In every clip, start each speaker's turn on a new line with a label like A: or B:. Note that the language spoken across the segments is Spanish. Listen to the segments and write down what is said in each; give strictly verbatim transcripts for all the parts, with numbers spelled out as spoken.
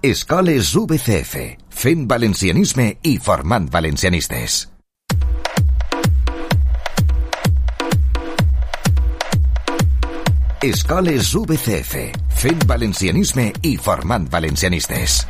A: Escoles U B C F, fent valencianisme i formant valencianistes. Escoles U B C F, fent valencianisme i formant valencianistes.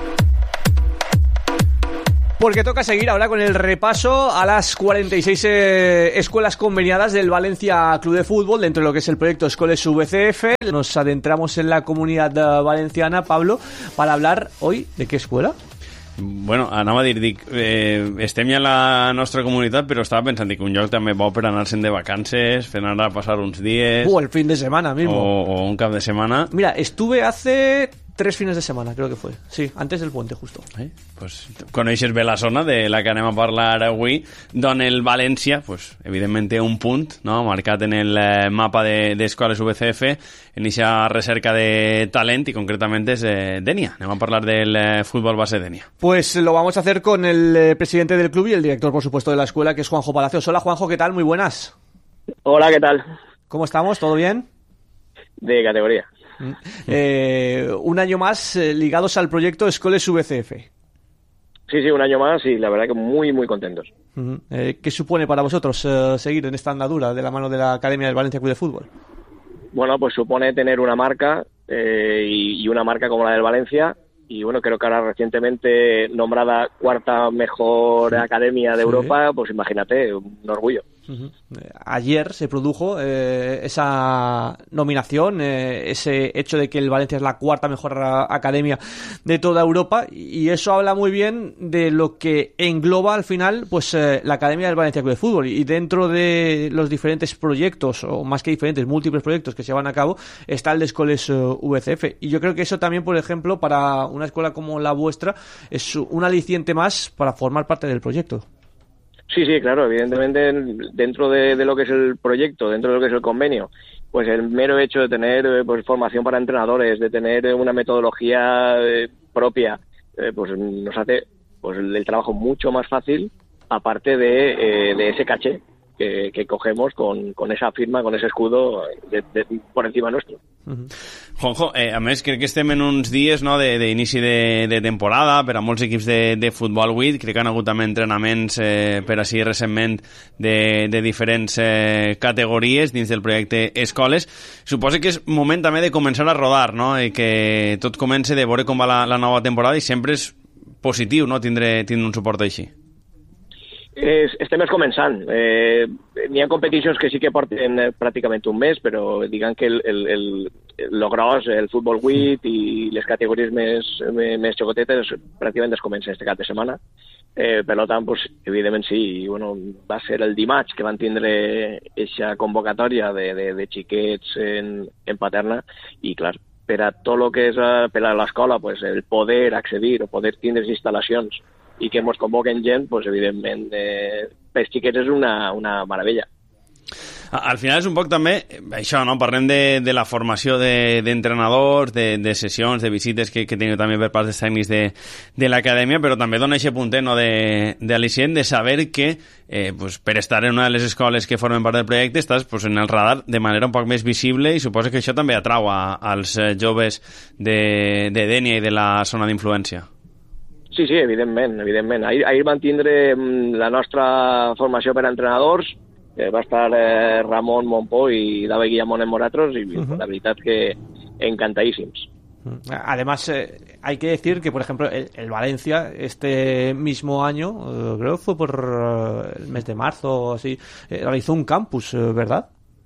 B: Porque toca seguir ahora con el repaso a las cuarenta y seis eh, escuelas conveniadas del Valencia Club de Fútbol dentro de lo que es el proyecto Escoles U B C F. Nos adentramos en la comunidad valenciana, Pablo, para hablar hoy de qué escuela.
C: Bueno, anava a dir, dic, eh, estem ja a la nostra comunitat, però estava pensant, dic, un lloc també bo per anar-se'n de vacances, fer anar a passar uns dies...
B: O el fin de semana mismo.
C: O, o un cap de setmana.
B: Mira, estuve hace tres fines de semana, creo que fue. Sí, antes del puente, justo.
C: Eh? Pues, coneixes bé la zona de la que anem a parlar avui, d'on el València, pues, evidentment té un punt, no?, marcat en el eh, mapa d'Escoles de, U B C F, en aquesta recerca de talent, i concretament és eh, Denia. Anem a parlar del eh, futbol base Denia.
B: Pues lo vamos a hacer con el eh, presidente del club y el director, por supuesto, de la escuela, que es Juanjo Palacios. Hola, Juanjo, ¿qué tal? Muy buenas.
D: Hola, ¿qué tal?
B: ¿Cómo estamos? ¿Todo bien?
D: De categoría.
B: Eh, un año más eh, ligados al proyecto Escoles U B C F.
D: Sí, sí, un año más y la verdad que muy, muy contentos.
B: Uh-huh. Eh, ¿Qué supone para vosotros eh, seguir en esta andadura de la mano de la Academia del Valencia Club de Fútbol?
D: Bueno, pues supone tener una marca eh, y, y una marca como la del Valencia. Y bueno, creo que ahora recientemente nombrada cuarta mejor academia de sí. Europa, pues imagínate, un orgullo.
B: Uh-huh. Ayer se produjo eh, esa nominación, eh, ese hecho de que el Valencia es la cuarta mejor academia de toda Europa, y eso habla muy bien de lo que engloba al final pues eh, la Academia del Valencia Club de Fútbol, y dentro de los diferentes proyectos, o más que diferentes, múltiples proyectos que se llevan a cabo, está el de Escoles uh, U B C F, y yo creo que eso también, por ejemplo, para una escuela como la vuestra es un aliciente más para formar parte del proyecto.
D: Sí, sí, claro, evidentemente dentro de, de lo que es el proyecto, dentro de lo que es el convenio, pues el mero hecho de tener pues formación para entrenadores, de tener una metodología eh, propia, eh, pues nos hace pues el, el trabajo mucho más fácil, aparte de, eh, de ese caché que, que cogemos con, con esa firma, con ese escudo de, de, por encima nuestro.
C: Uh-huh. Juanjo, eh, a més crec que estem en uns dies, no, d'inici de, de, de temporada per a molts equips de, de futbol vuit. Crec que han hagut també entrenaments eh, per així recentment de, de diferents eh, categories dins del projecte Escoles. Suposo que és moment també de començar a rodar, no? I que tot comença de veure com va la, la nova temporada, i sempre és positiu, no?, tindre, tindre un suport així.
D: Es, estem començant. Eh, n'hi ha competicions que sí que porten eh, pràcticament un mes, però diguem que el, el, el, el gros, el futbol vuit i les categories més, més, més xocotetes pràcticament es comencen este cap de setmana. Eh, per tant, pues, evidentment sí, i, bueno, va ser el dimarts que van tindre aquesta convocatòria de, de, de xiquets en, en Paterna, i clar, per a tot el que és per a l'escola, pues, el poder accedir o poder tindre instal·lacions i que ens convoquen gent, pues, evidentment, eh, per xiquets és una, una meravella.
C: Al final és un poc també això, no? Parlem de, de la formació d'entrenadors, de, de, de sessions, de visites que, que teniu també per part dels tècnics de, de l'acadèmia, però també dona aquest puntet, no, d'al·licient de saber que eh, pues, per estar en una de les escoles que formen part del projecte estàs pues, en el radar de manera un poc més visible, i suposo que això també atrau a, als joves de, de Denia i de la zona d'influència.
D: Sí, sí, evidentment, evidentment. Ahir, ahir van tindre la nostra formació per a entrenadors, que va estar eh, Ramon Montpó i David Guillamón en Moratros, y uh-huh. La veritat que encantadísimos.
B: Además, eh, hay que decir que, por ejemplo, el, el Valencia este mismo año, eh, creo que fue por eh, el mes de marzo o así, eh, realizó un campus, eh, ¿verdad?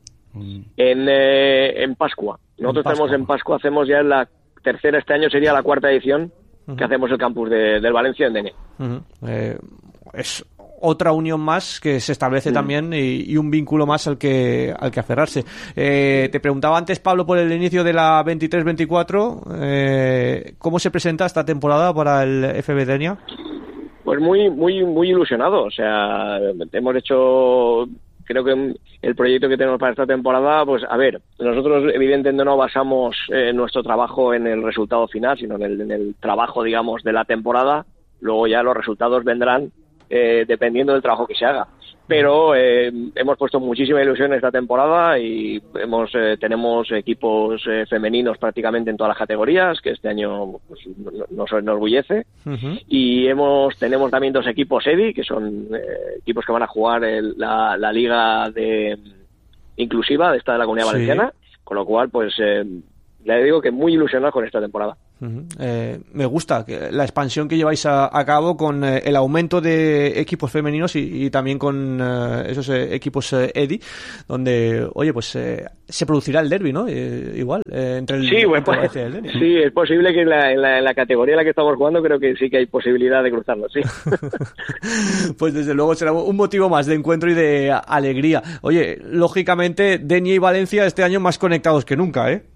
D: En, eh, en Pascua. Nosotros en Pascua. Tenemos en Pascua, hacemos ya la tercera, este año sería la cuarta edición, que hacemos el campus de, del Valencia en Denia. Uh-huh.
B: Eh, es otra unión más que se establece uh-huh. también, y, y un vínculo más al que al que aferrarse. Eh, te preguntaba antes, Pablo, por el inicio de la veintitrés veinticuatro, eh, ¿cómo se presenta esta temporada para el F B Denia?
D: Pues muy muy muy ilusionado. O sea, hemos hecho... Creo que el proyecto que tenemos para esta temporada, pues a ver, nosotros evidentemente no basamos eh, nuestro trabajo en el resultado final, sino en el, en el trabajo, digamos, de la temporada. Luego ya los resultados vendrán eh, dependiendo del trabajo que se haga. pero eh, hemos puesto muchísima ilusión esta temporada y hemos eh, tenemos equipos eh, femeninos prácticamente en todas las categorías, que este año pues, nos enorgullece. Uh-huh. Y hemos tenemos también dos equipos E D I, que son eh, equipos que van a jugar el, la, la liga de inclusiva de esta de la Comunidad Valenciana, sí. Con lo cual, pues, eh, le digo que muy ilusionado con esta temporada.
B: Uh-huh. Eh, me gusta que la expansión que lleváis a, a cabo con eh, el aumento de equipos femeninos y, y también con eh, esos eh, equipos eh, E D I, donde, oye, pues eh, se producirá el derbi, ¿no? Eh, igual, eh, entre el
D: sí, bueno, pues, el derbi. Sí, es posible que en la, en, la, en la categoría en la que estamos jugando creo que sí que hay posibilidad de cruzarlo, sí.
B: Pues desde luego será un motivo más de encuentro y de alegría. Oye, lógicamente Denia y Valencia este año más conectados que nunca, ¿eh?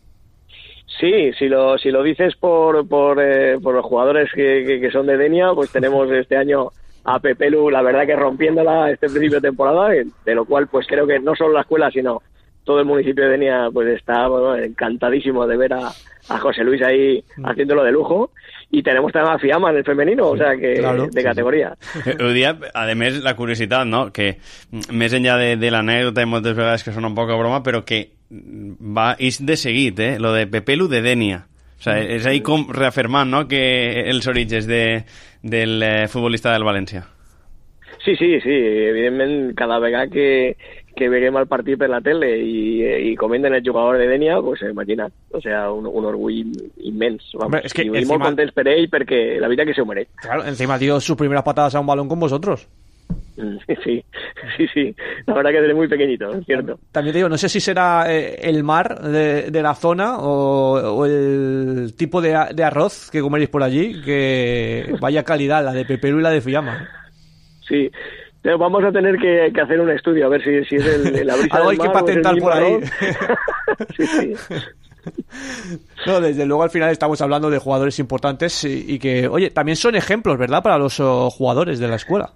D: Sí, si lo si lo dices por por, eh, por los jugadores que, que, que son de Denia, pues tenemos este año a Pepelu, la verdad que rompiéndola este principio de temporada, de lo cual pues creo que no solo la escuela, sino todo el municipio de Denia pues está bueno, encantadísimo de ver a, a José Luis ahí haciéndolo de lujo. I tenemos també a Fiamma en el femenino, o sea que claro, de categoria.
C: Sí, sí. Ho dia, a més, la curiositat, no? Que més enllà de, de l'anècdota i moltes vegades que sona un poc a broma, però que va és de seguit, eh? Lo de Pepelu de Denia. O sea, és ahí com reafirmant, no? Que els orígens de, del eh, futbolista del València.
D: Sí, sí, sí, evidentment cada vegada que, que veiem el partit per la tele i, i comenten el jugador de Denia, pues imagina't, o sea, un, un orgull immens, vamos. Hombre, es que y encima... molt contents per ell perquè la veritat que se ho mereix.
B: Claro, encima dio sus primeras patadas a un balón con vosotros.
D: Sí, sí, sí, la verdad que es muy pequeñito, es cierto.
B: También te digo, no sé si será eh, el mar de, de la zona o, o el tipo de, de arroz que comeréis por allí, que vaya calidad, la de Pepelu y la de Fiamma.
D: Sí, pero vamos a tener que, que hacer un estudio a ver si, si es el, la brisa
B: algo
D: del
B: hay
D: mar
B: que patentar por ahí.
D: Sí, sí.
B: No, desde luego al final estamos hablando de jugadores importantes y, y que, oye, también son ejemplos, ¿verdad?, para los uh, jugadores de la escuela.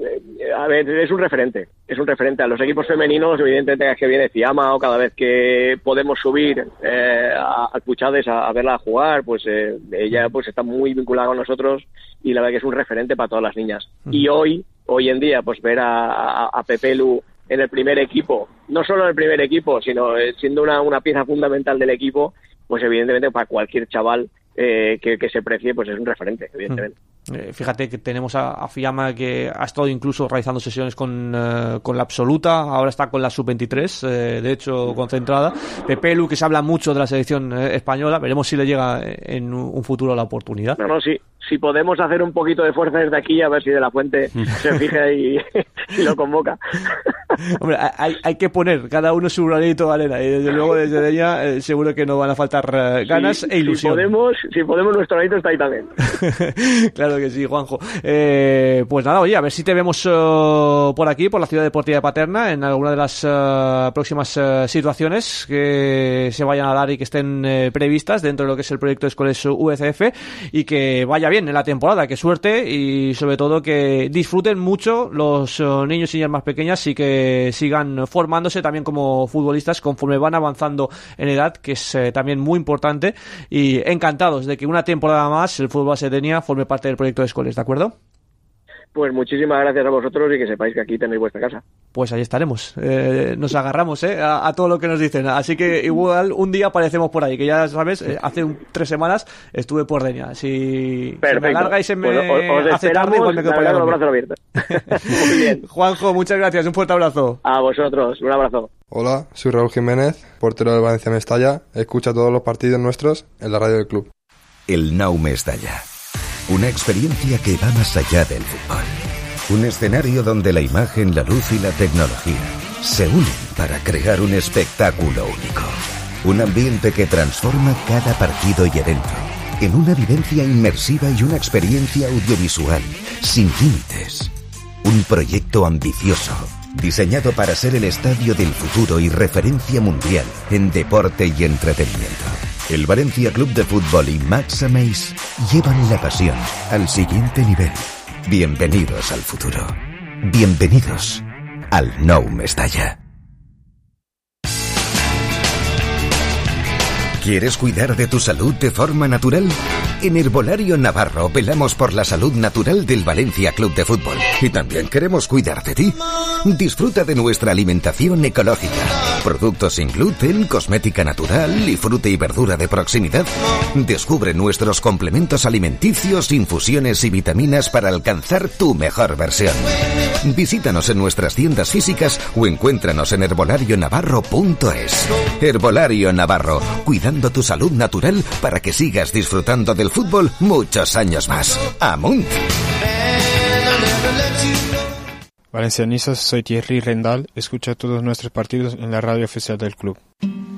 D: A ver, es un referente, es un referente a los equipos femeninos, evidentemente cada vez que viene Fiamma o cada vez que podemos subir eh, a, a Puchades a, a verla jugar, pues eh, ella pues está muy vinculada con nosotros y la verdad que es un referente para todas las niñas. Uh-huh. Y hoy, hoy en día, pues ver a, a, a Pepelu en el primer equipo, no solo en el primer equipo, sino eh, siendo una, una pieza fundamental del equipo, pues evidentemente para cualquier chaval eh, que, que se precie, pues es un referente, evidentemente. Uh-huh.
B: Eh, fíjate que tenemos a, a Fiamma que ha estado incluso realizando sesiones con, uh, con la absoluta, ahora está con la sub veintitrés, eh, de hecho concentrada. Pepelu, que se habla mucho de la selección eh, española, veremos si le llega en un futuro la oportunidad.
D: No, no, sí, si podemos hacer un poquito de fuerza desde aquí, a ver si De la Fuente se fija y, y lo convoca.
B: Hombre, hay, hay que poner cada uno su granito de arena y desde luego desde ella eh, seguro que no van a faltar eh, ganas
D: sí,
B: e ilusión.
D: Si podemos, si podemos nuestro granito está ahí también.
B: Claro que sí, Juanjo. Eh, pues nada, oye, a ver si te vemos uh, por aquí, por la Ciudad Deportiva de Paterna, en alguna de las uh, próximas uh, situaciones que se vayan a dar y que estén uh, previstas dentro de lo que es el proyecto de Escoles U C F, y que vaya bien en la temporada, que suerte y sobre todo que disfruten mucho los uh, niños y niñas más pequeñas y que sigan formándose también como futbolistas conforme van avanzando en edad, que es uh, también muy importante, y encantados de que una temporada más el fútbol base de Denia forme parte del proyecto de Escoles, ¿de acuerdo?
D: Pues muchísimas gracias a vosotros y que sepáis que aquí tenéis vuestra casa.
B: Pues ahí estaremos. Eh, nos agarramos eh, a, a todo lo que nos dicen. Así que igual un día aparecemos por ahí, que ya sabes, eh, hace un, tres semanas estuve por Denia. Si se me alarga y se me
D: pues os, os
B: hace tarde, igual me quedo por
D: allá. Los brazos abiertos. Muy bien.
B: Juanjo, muchas gracias. Un fuerte abrazo.
D: A vosotros. Un abrazo.
E: Hola, soy Raúl Jiménez, portero del Valencia Mestalla. Escucha todos los partidos nuestros en la radio del club.
A: El Nou Mestalla. Una experiencia que va más allá del fútbol. Un escenario donde la imagen, la luz y la tecnología se unen para crear un espectáculo único. Un ambiente que transforma cada partido y evento en una vivencia inmersiva y una experiencia audiovisual sin límites. Un proyecto ambicioso, diseñado para ser el estadio del futuro y referencia mundial en deporte y entretenimiento. El Valencia Club de Fútbol y Max Ameis llevan la pasión al siguiente nivel. Bienvenidos al futuro. Bienvenidos al Nou Mestalla. ¿Quieres cuidar de tu salud de forma natural? En Herbolario Navarro velamos por la salud natural del Valencia Club de Fútbol. Y también queremos cuidar de ti. Disfruta de nuestra alimentación ecológica. Productos sin gluten, cosmética natural y fruta y verdura de proximidad. Descubre nuestros complementos alimenticios, infusiones y vitaminas para alcanzar tu mejor versión. Visítanos en nuestras tiendas físicas o encuéntranos en herbolario navarro punto es. Herbolario Navarro, cuidando tu salud natural para que sigas disfrutando del fútbol muchos años más. ¡Amunt!
F: Valencianistas, soy Thierry Rendal, escucha todos nuestros partidos en la radio oficial del club.